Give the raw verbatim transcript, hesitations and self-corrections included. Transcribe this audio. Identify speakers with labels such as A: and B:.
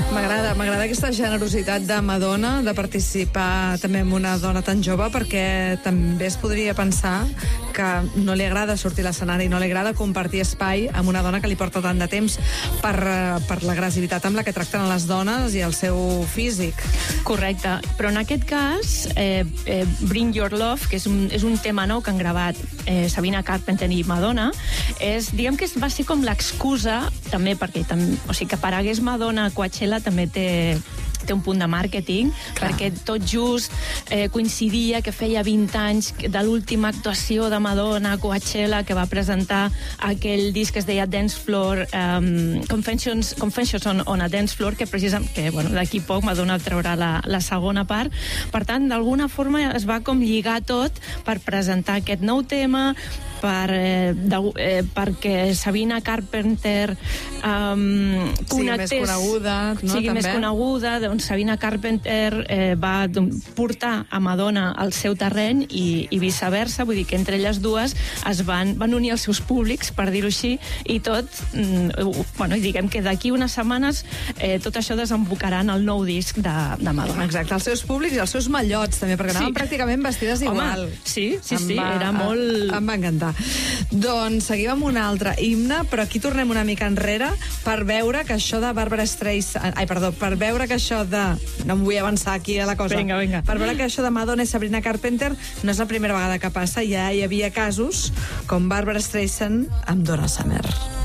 A: M'agrada, m'agrada aquesta generositat de Madonna de participar també amb una dona tan jove, perquè també es podria pensar que no li agrada sortir a l'escenari, no li agrada compartir espai amb una dona que li porta tant de temps per, per l'agressivitat amb la que tracten les dones i el seu físic.
B: Correcte, però en aquest cas eh, eh, Bring Your Love, que és un, és un tema nou que han gravat eh, Sabrina Carpenter i Madonna, és, diguem que va ser com l'excusa també perquè tam, o sigui, que aparegués Madonna a Coachella també té té un punt de màrqueting, clar, perquè tot just eh, coincidia que feia vint anys de l'última actuació de Madonna a Coachella, que va presentar aquell disc que es deia Dance Floor, um, Confessions, Confessions on, on a Dance Floor, que precisament, que bueno, d'aquí poc Madonna traurà la, la segona part. Per tant, d'alguna forma es va com lligar tot per presentar aquest nou tema, per, eh, de, eh, perquè Sabrina Carpenter um,
A: connectés, sigui més coneguda, no,
B: sigui
A: també?
B: més coneguda, doncs Sabrina Carpenter eh, va portar a Madonna al seu terreny i, i viceversa, vull dir que entre elles dues es van, van unir els seus públics, per dir-ho així, i tot, mm, bueno, diguem que d'aquí unes setmanes eh, tot això desembocarà en el nou disc de, de Madonna.
A: Exacte, els seus públics i els seus mallots també, perquè anaven sí. pràcticament vestides igual.
B: Home, sí, sí, sí, va, era molt...
A: Em va encantar. Doncs seguim amb un altre himne, però aquí tornem una mica enrere per veure que això de Barbra Streisand... Ai, perdó, per veure que això de... No em vull avançar aquí a la cosa.
B: Vinga, vinga.
A: Per veure que això de Madonna i Sabrina Carpenter no és la primera vegada que passa, ja hi havia casos com Barbra Streisand amb Donna Summer.